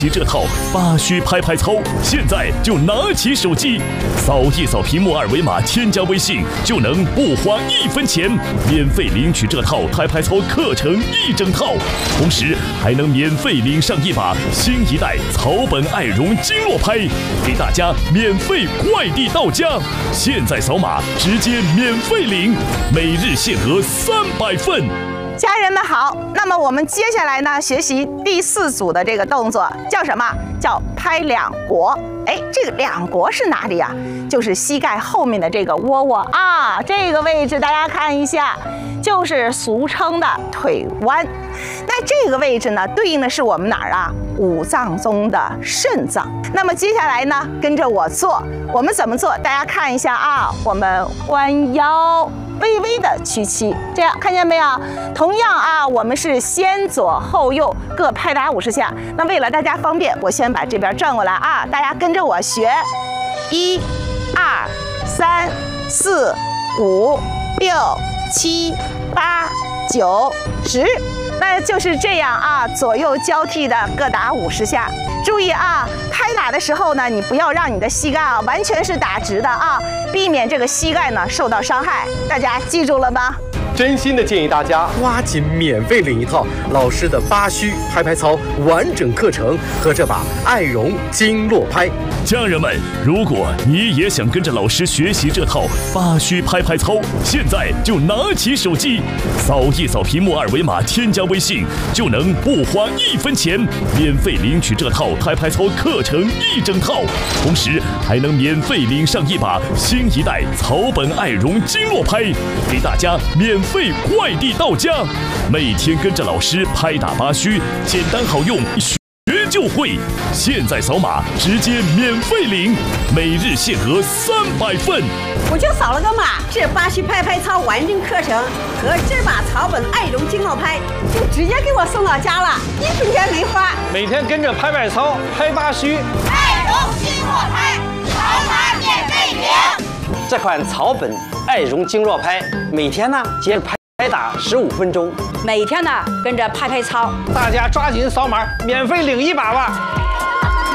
这套8虚拍拍操，现在就拿起手机，扫一扫屏幕二维码，添加微信，就能不花1分钱，免费领取这套拍拍操课程1整套，同时还能免费领上一把新一代草本爱绒经络拍，给大家免费快递到家。现在扫码直接免费领，每日限额300份。 家人们好，那么我们接下来呢，学习第4组的这个动作，叫什么？叫拍两国。哎，这个两国是哪里呀？就是膝盖后面的这个窝窝啊，这个位置大家看一下，就是俗称的腿弯。那这个位置呢，对应的是我们哪儿啊？五脏中的肾脏。那么接下来呢，跟着我做，我们怎么做？大家看一下啊，我们弯腰。微微的屈膝，这样看见没有？同样啊，我们是先左后右各拍打50下。那为了大家方便，我先把这边转过来啊，大家跟着我学，1、2、3、4、5、6、7、8、9、10。那就是这样啊，左右交替的各打50下。注意啊，拍打的时候呢，你不要让你的膝盖啊完全是打直的啊，避免这个膝盖呢受到伤害。大家记住了吗？ 真心的建议大家抓紧免费领一套老师的8虚拍拍操完整课程和这把爱绒经络拍。 家人们，如果你也想跟着老师学习这套8虚拍拍操，现在就拿起手机，扫一扫屏幕二维码，添加微信，就能不花1分钱，免费领取这套拍拍操课程1整套，同时还能免费领上一把新一代草本爱绒经络拍，给大家免费快递到家。每天跟着老师拍打8虚，简单好用，学就会。现在扫码直接免费领，每日限额300份。 我就扫了个码，这8虚拍拍操完整课程和这把草本爱绒经络拍就直接给我送到家了，1分钱没花。 每天跟着拍拍操，拍8虚， 爱绒经络拍，扫码免费领。 这款草本爱绒经络拍，每天呢接着拍打15分钟， 每天呢跟着拍拍操， 大家抓紧扫码，免费领一把吧。